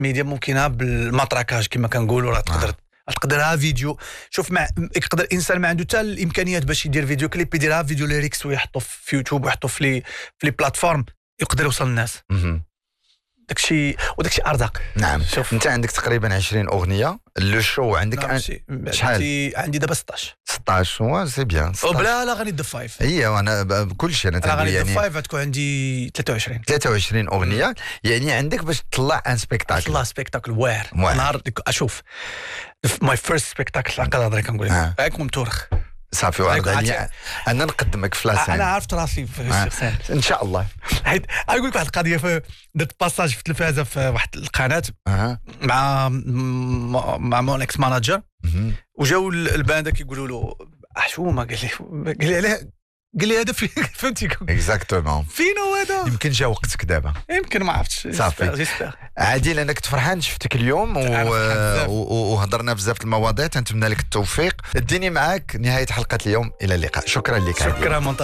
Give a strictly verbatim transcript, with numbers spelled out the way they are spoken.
ميديا ممكنه بالمطركاج كما كنقولوا، راه تقدر تقدرها فيديو. شوف مع يقدر الانسان ما عنده حتى الامكانيات باش يدير فيديو كليب، يديرها فيديو ليريكس ويحطه في يوتيوب ويحطه في لي في لي بلاتفورم، يقدر يوصل للناس. داكشي وداكشي ارزق. نعم. شوف انت عندك تقريبا عشرين اغنيه، لو شو عندك نعم أن... شحال؟ عندي دابا ستطاش ستطاش هو سي بيان. وبلا لا غني ذا فايف. هي وانا بكل شيء انا تنقول يعني ذا فايف غتكون عندي ثلاثة وعشرين ثلاثة وعشرين اغنيه، يعني عندك باش تطلع ان سبيكتاكل. تطلع سبيكتاكل واعر. نهار اشوف ماي فيرست سبيكتاكل عقل هضري كنقول لك غيكون متورخ صافي. وعرض عليا انا نقدمك في لاسين. انا عرفت راسي في السيغسان ان شاء الله. حيت نقول لك واحد القضيه، درت باساج في التلفازه في واحد القناه مع مع مون اكس ماناجر، وجاو الباندا كيقولوا له حشومه، قال لي قال لي علاه، قال لي هذا فهمتي اكزاكتومون فين هو هذا. يمكن جا وقتك دابا، يمكن ما عرفتش. صافي عادل، انا كنت فرحان شفتك اليوم وهضرنا بزاف د المواضيع. تنتمنى لك التوفيق. اديني معاك نهايه حلقه اليوم، الى اللقاء. شكرا لك. شكرا.